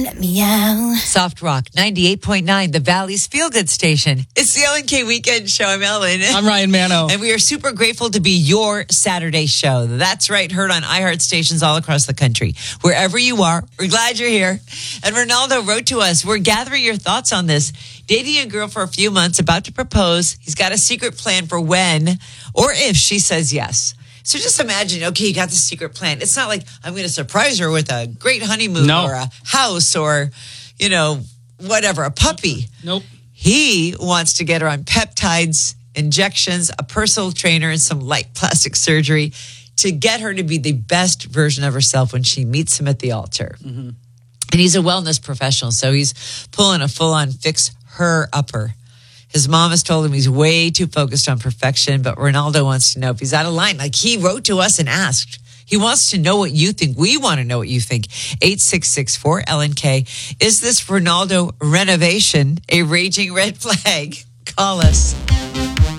Let me out. Soft Rock 98.9, the Valley's Feel Good Station. It's the Ellen K Weekend Show. I'm Ellen. I'm Ryan Mano. And we are super grateful to be your Saturday show. That's right, heard on iHeart stations all across the country. Wherever you are, we're glad you're here. And Ronaldo wrote to us, we're gathering your thoughts on this. Dating a girl for a few months, about to propose. He's got a secret plan for when or if she says yes. So just imagine, okay, you got the secret plan. It's not like I'm going to surprise her with a great honeymoon or a house or, whatever, a puppy. Nope. He wants to get her on peptides, injections, a personal trainer, and some light plastic surgery to get her to be the best version of herself when she meets him at the altar. Mm-hmm. And he's a wellness professional, so he's pulling a full-on fix-her-upper. His mom has told him he's way too focused on perfection, but Ronaldo wants to know if he's out of line. Like he wrote to us and asked. He wants to know what you think. We want to know what you think. 866-4LNK. Is this Ronaldo renovation a raging red flag? Call us.